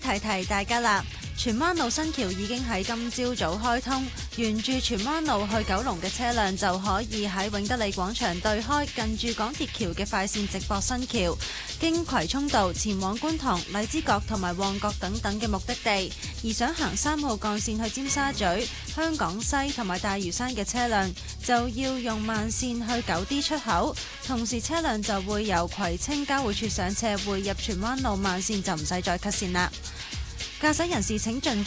提提大家啦。荃灣路新橋已經喺今朝早開通，沿住荃灣路去九龍嘅車輛就可以喺永德里廣場對開近住港鐵橋嘅快線直駁新橋，經葵涌道前往觀塘、荔枝角同埋旺角等等嘅目的地。而想行3號幹線去尖沙咀、香港西同埋大嶼山嘅車輛就要用慢線去9D 出口，同時車輛就會由葵青交匯處上斜匯入荃灣路慢線，就唔使再 cut 線啦。駕駛人士請盡